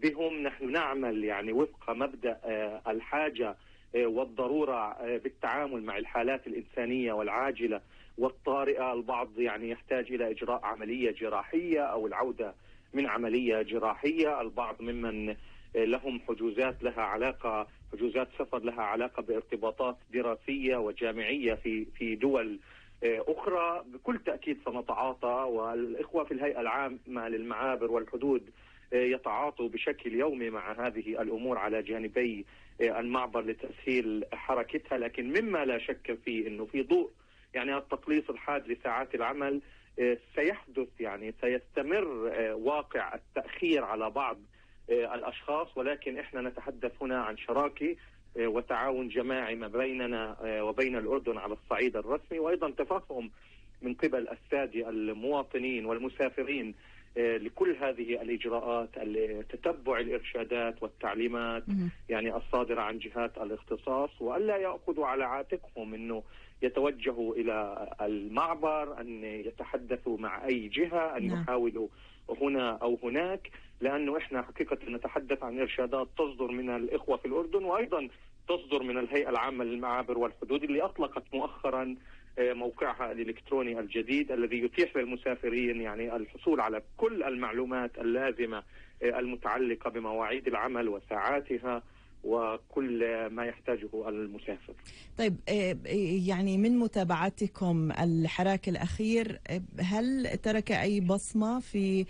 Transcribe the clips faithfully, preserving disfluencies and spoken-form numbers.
بهم. نحن نعمل يعني وفق مبدأ الحاجة والضرورة بالتعامل مع الحالات الإنسانية والعاجلة والطارئة. البعض يعني يحتاج إلى إجراء عملية جراحية أو العودة من عملية جراحية، البعض ممن لهم حجوزات لها علاقة حجوزات سفر لها علاقة بارتباطات دراسية وجامعية في في دول أخرى. بكل تأكيد سنتعاطى، والإخوة في الهيئة العامة للمعابر والحدود يتعاطوا بشكل يومي مع هذه الأمور على جانبي المعبر لتسهيل حركتها. لكن مما لا شك فيه أنه في ضوء يعني التقليص الحاد لساعات العمل سيحدث، يعني سيستمر واقع التأخير على بعض الأشخاص، ولكن إحنا نتحدث هنا عن شراكة وتعاون جماعي ما بيننا وبين الأردن على الصعيد الرسمي، وأيضا تفهم من قبل السادة المواطنين والمسافرين لكل هذه الإجراءات، تتبع الإرشادات والتعليمات يعني الصادرة عن جهات الاختصاص، وألا يأخذوا على عاتقهم أنه يتوجهوا إلى المعبر، أن يتحدثوا مع أي جهة، أن يحاولوا هنا أو هناك، لأنه إحنا حقيقة نتحدث عن إرشادات تصدر من الإخوة في الأردن، وأيضا تصدر من الهيئة العامة للمعابر والحدود اللي أطلقت مؤخرا موقعها الإلكتروني الجديد الذي يتيح للمسافرين يعني الحصول على كل المعلومات اللازمة المتعلقة بمواعيد العمل وساعاتها وكل ما يحتاجه المسافر. طيب، يعني من متابعتكم الحراك الأخير، هل ترك أي بصمة في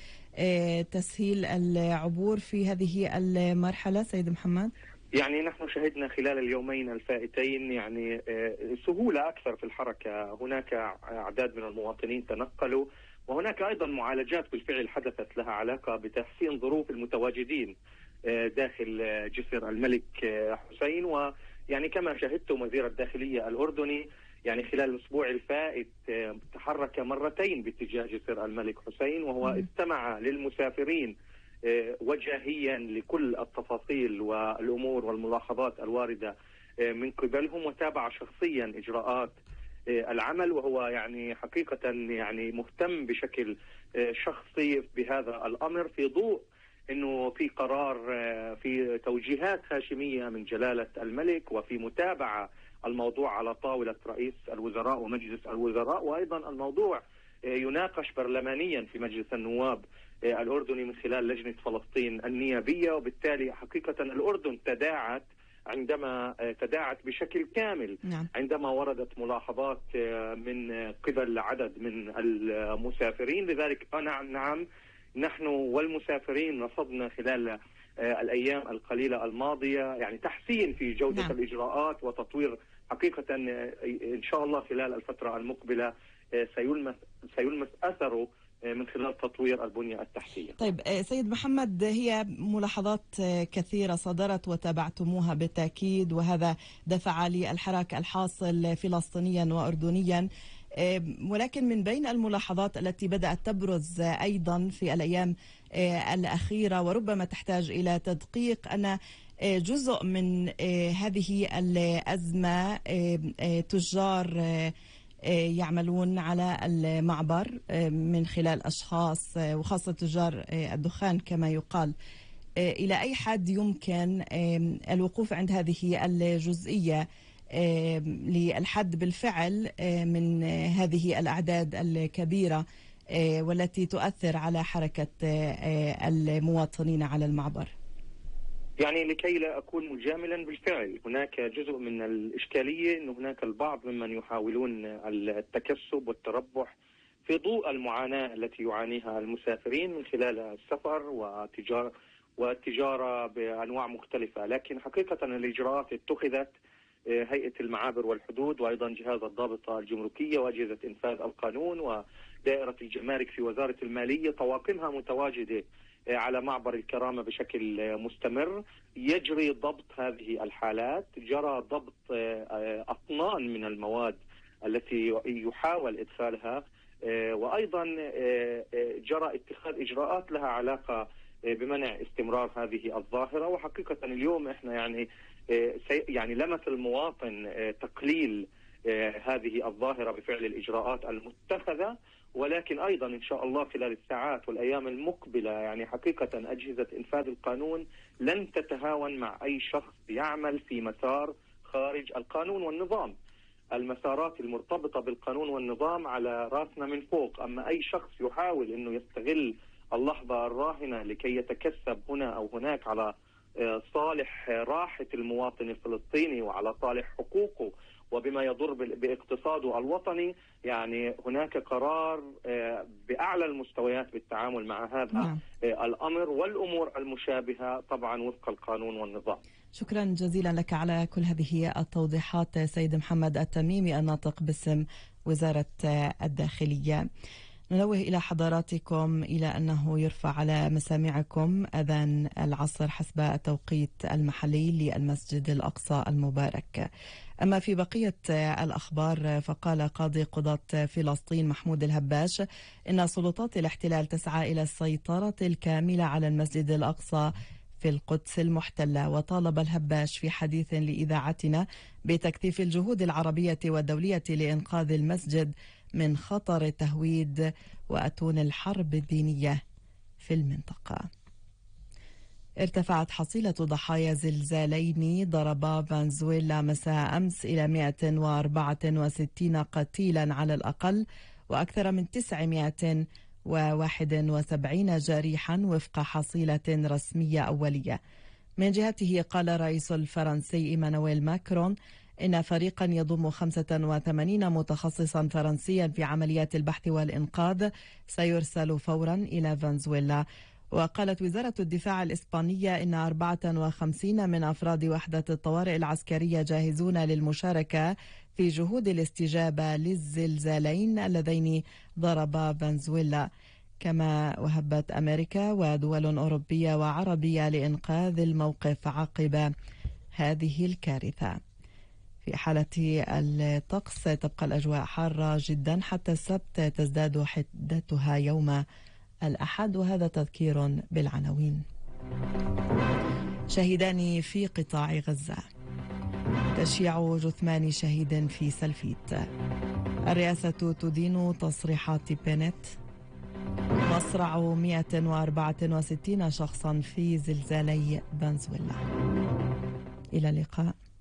تسهيل العبور في هذه المرحلة سيد محمد؟ يعني نحن شهدنا خلال اليومين الفائتين يعني سهولة أكثر في الحركة، هناك أعداد من المواطنين تنقلوا، وهناك أيضا معالجات بالفعل حدثت لها علاقة بتحسين ظروف المتواجدين داخل جسر الملك حسين. ويعني كما شهدتم وزير الداخلية الأردني يعني خلال الأسبوع الفائت تحرك مرتين باتجاه جسر الملك حسين، وهو استمع للمسافرين وجاهيا لكل التفاصيل والأمور والملاحظات الواردة من قبلهم، وتابع شخصيا إجراءات العمل، وهو يعني حقيقة يعني مهتم بشكل شخصي بهذا الأمر، في ضوء أنه في قرار في توجيهات هاشمية من جلالة الملك، وفي متابعة الموضوع على طاولة رئيس الوزراء ومجلس الوزراء، وأيضا الموضوع يناقش برلمانيا في مجلس النواب الأردني من خلال لجنة فلسطين النيابية. وبالتالي حقيقة الأردن تداعت عندما تداعت بشكل كامل نعم. عندما وردت ملاحظات من قبل عدد من المسافرين. لذلك نعم نعم نحن والمسافرين رصدنا خلال الأيام القليلة الماضية يعني تحسين في جودة نعم. الإجراءات وتطوير. حقيقة إن شاء الله خلال الفترة المقبلة سيلمس سيلمس أثره من خلال تطوير البنية التحتية. طيب سيد محمد، هي ملاحظات كثيرة صدرت وتابعتموها بالتأكيد، وهذا دفع للحراك الحاصل فلسطينيا وأردنيا، ولكن من بين الملاحظات التي بدأت تبرز أيضا في الأيام الأخيرة وربما تحتاج إلى تدقيق أن جزء من هذه الأزمة تجار يعملون على المعبر من خلال أشخاص وخاصة تجار الدخان كما يقال. إلى أي حد يمكن الوقوف عند هذه الجزئية للحد بالفعل من هذه الأعداد الكبيرة والتي تؤثر على حركة المواطنين على المعبر؟ يعني لكي لا أكون مجاملا، بالفعل هناك جزء من الإشكالية أن هناك البعض ممن يحاولون التكسب والتربح في ضوء المعاناة التي يعانيها المسافرين من خلال السفر وتجارة والتجارة بأنواع مختلفة. لكن حقيقة الإجراءات اتخذت هيئة المعابر والحدود وأيضا جهاز الضابطة الجمركية وأجهزة إنفاذ القانون ودائرة الجمارك في وزارة المالية، طواقمها متواجدة على معبر الكرامة بشكل مستمر، يجري ضبط هذه الحالات، جرى ضبط أطنان من المواد التي يحاول إدخالها، وأيضا جرى اتخاذ إجراءات لها علاقة بمنع استمرار هذه الظاهرة. وحقيقة اليوم احنا يعني يعني لمس المواطن تقليل هذه الظاهرة بفعل الإجراءات المتخذة، ولكن أيضا إن شاء الله خلال الساعات والأيام المقبلة يعني حقيقة أجهزة إنفاذ القانون لن تتهاون مع أي شخص يعمل في مسار خارج القانون والنظام. المسارات المرتبطة بالقانون والنظام على راسنا من فوق، أما أي شخص يحاول أنه يستغل اللحظة الراهنة لكي يتكسب هنا أو هناك على صالح راحة المواطن الفلسطيني وعلى صالح حقوقه وبما يضر باقتصاده الوطني، يعني هناك قرار بأعلى المستويات بالتعامل مع هذا نعم. الأمر والأمور المشابهة طبعا وفق القانون والنظام. شكرا جزيلا لك على كل هذه التوضيحات سيد محمد التميمي الناطق باسم وزارة الداخلية. ننوه إلى حضراتكم إلى أنه يرفع على مسامعكم أذان العصر حسب التوقيت المحلي للمسجد الأقصى المبارك. أما في بقية الأخبار فقال قاضي قضاة فلسطين محمود الهباش إن سلطات الاحتلال تسعى إلى السيطرة الكاملة على المسجد الأقصى في القدس المحتلة. وطالب الهباش في حديث لإذاعتنا بتكثيف الجهود العربية والدولية لإنقاذ المسجد من خطر التهويد وأتون الحرب الدينية في المنطقة. ارتفعت حصيلة ضحايا زلزالين ضربا فنزويلا مساء أمس إلى مئة وأربعة وستين قتيلا على الأقل وأكثر من تسعمئة وواحد وسبعين جريحا وفق حصيلة رسمية أولية. من جهته قال الرئيس الفرنسي إيمانويل ماكرون إن فريقا يضم خمسة وثمانين متخصصا فرنسيا في عمليات البحث والإنقاذ سيرسل فورا إلى فنزويلا. وقالت وزارة الدفاع الإسبانية إن أربعة وخمسين من أفراد وحدة الطوارئ العسكرية جاهزون للمشاركة في جهود الاستجابة للزلزالين اللذين ضربا فنزويلا. كما وهبت أمريكا ودول أوروبية وعربية لإنقاذ الموقف عقب هذه الكارثة. في حالة الطقس تبقى الأجواء حارة جدا حتى السبت، تزداد حدتها يوم الأحد. وهذا تذكير بالعناوين. شهيدان في قطاع غزة، تشييع جثمان شهيد في سلفيت، الرئاسة تدين تصريحات بنت، مصرع مئة وأربعة وستين شخصا في زلزالي فنزويلا. إلى اللقاء.